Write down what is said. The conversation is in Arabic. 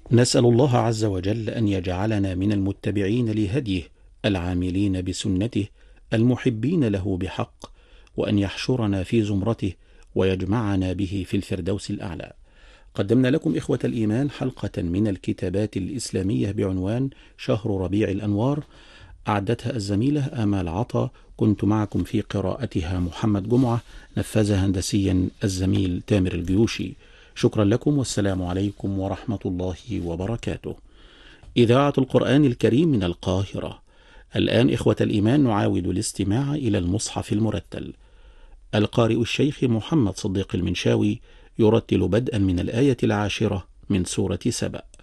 نسأل الله عز وجل أن يجعلنا من المتبعين لهديه، العاملين بسنته، المحبين له بحق، وأن يحشرنا في زمرته ويجمعنا به في الفردوس الأعلى. قدمنا لكم إخوة الإيمان حلقة من الكتابات الإسلامية بعنوان شهر ربيع الأنوار، أعدتها الزميلة آمال عطا، كنت معكم في قراءتها محمد جمعة، نفذها هندسيا الزميل تامر الجيوشي. شكرا لكم، والسلام عليكم ورحمة الله وبركاته. إذاعة القرآن الكريم من القاهرة. الآن إخوة الإيمان نعاود الاستماع إلى المصحف المرتل. القارئ الشيخ محمد صديق المنشاوي يرتل بدءا من الآية 10 من سورة سبأ.